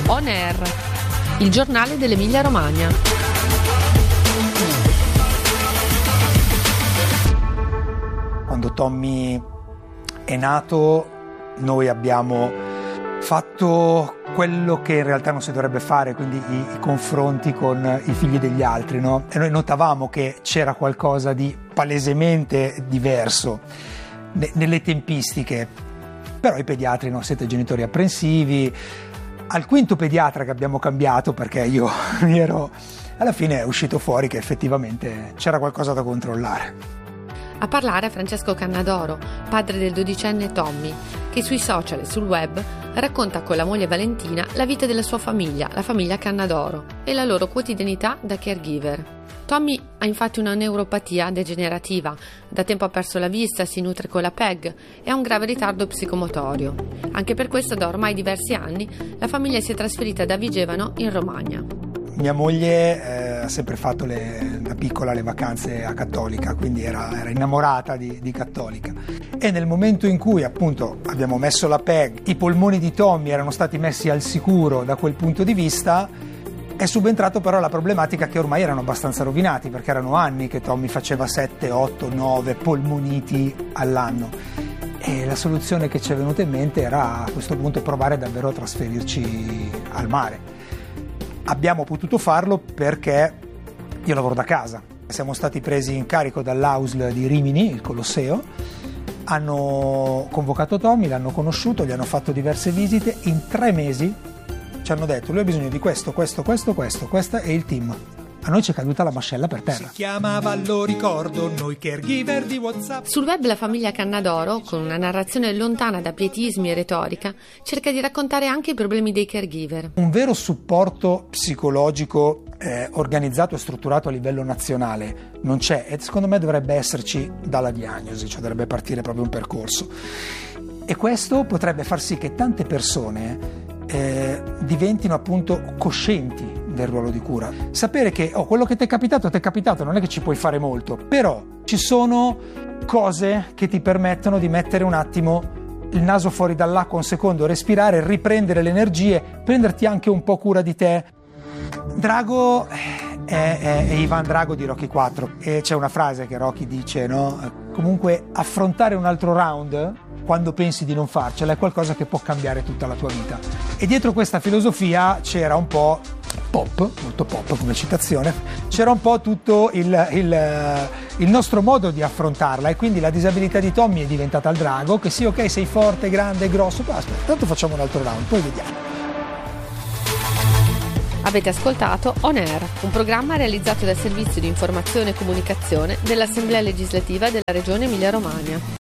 On Air, il giornale dell'Emilia Romagna. Quando Tommy è nato, noi abbiamo fatto quello che in realtà non si dovrebbe fare, quindi i confronti con i figli degli altri, no? E noi notavamo che c'era qualcosa di palesemente diverso nelle tempistiche, però i pediatri, no, siete genitori apprensivi. Al quinto pediatra che abbiamo cambiato, perché io alla fine è uscito fuori che effettivamente c'era qualcosa da controllare. A parlare Francesco Cannadoro, padre del 12enne Tommy, che sui social e sul web racconta con la moglie Valentina la vita della sua famiglia, la famiglia Cannadoro, e la loro quotidianità da caregiver. Tommy ha infatti una neuropatia degenerativa, da tempo ha perso la vista, si nutre con la PEG e ha un grave ritardo psicomotorio. Anche per questo da ormai diversi anni la famiglia si è trasferita da Vigevano in Romagna. Mia moglie ha sempre fatto da piccola le vacanze a Cattolica, quindi era innamorata di Cattolica. E nel momento in cui appunto abbiamo messo la PEG, i polmoni di Tommy erano stati messi al sicuro da quel punto di vista, è subentrato però la problematica che ormai erano abbastanza rovinati, perché erano anni che Tommy faceva 7, 8, 9 polmoniti all'anno. E la soluzione che ci è venuta in mente era a questo punto provare davvero a trasferirci al mare. Abbiamo potuto farlo perché io lavoro da casa. Siamo stati presi in carico dall'AUSL di Rimini, il Colosseo. Hanno convocato Tommy, l'hanno conosciuto, gli hanno fatto diverse visite. In 3 mesi ci hanno detto: lui ha bisogno di questo, questa è il team. A noi ci è caduta la mascella per terra. Si chiamava, lo ricordo, noi caregiver di WhatsApp. Sul web la famiglia Cannadoro, con una narrazione lontana da pietismi e retorica, cerca di raccontare anche i problemi dei caregiver. Un vero supporto psicologico organizzato e strutturato a livello nazionale non c'è, e secondo me dovrebbe esserci dalla diagnosi, cioè dovrebbe partire proprio un percorso. E questo potrebbe far sì che tante persone diventino appunto coscienti del ruolo di cura. Sapere che quello che ti è capitato, non è che ci puoi fare molto, però ci sono cose che ti permettono di mettere un attimo il naso fuori dall'acqua un secondo, respirare, riprendere le energie, prenderti anche un po' cura di te. Drago è Ivan Drago di Rocky 4 e c'è una frase che Rocky dice, no? Comunque affrontare un altro round quando pensi di non farcela è qualcosa che può cambiare tutta la tua vita. E dietro questa filosofia c'era un po' pop, molto pop come citazione, c'era un po' tutto il nostro modo di affrontarla, e quindi la disabilità di Tommy è diventata il drago, che sì, ok, sei forte, grande, grosso, aspetta, tanto facciamo un altro round, poi vediamo. Avete ascoltato On Air, un programma realizzato dal Servizio di Informazione e Comunicazione dell'Assemblea Legislativa della Regione Emilia Romagna.